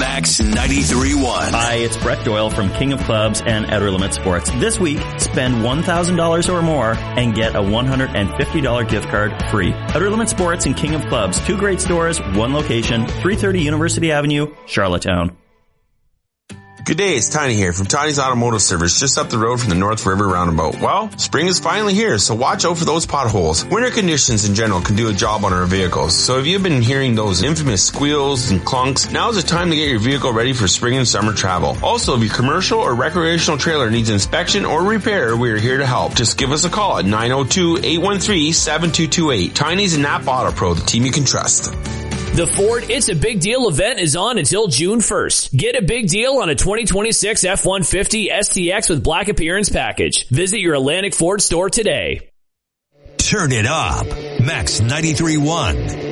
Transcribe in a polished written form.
Max 93.1. Hi, it's Brett Doyle from King of Clubs and Outer Limit Sports. This week, spend $1,000 or more and get a $150 gift card free. Outer Limit Sports and King of Clubs, 2 great stores, 1 location, 330 University Avenue, Charlottetown. Good day, it's Tiny here from Tiny's Automotive Service, just up the road from the North River Roundabout. Well, spring is finally here, so watch out for those potholes. Winter conditions in general can do a job on our vehicles, so if you've been hearing those infamous squeals and clunks, now's the time to get your vehicle ready for spring and summer travel. Also, if your commercial or recreational trailer needs inspection or repair, we are here to help. Just give us a call at 902-813-7228. Tiny's and Napa Auto Pro, the team you can trust. The Ford It's a Big Deal event is on until June 1st. Get a big deal on a 2026 F-150 STX with black appearance package. Visit your Atlantic Ford store today. Turn it up. Max 93.1.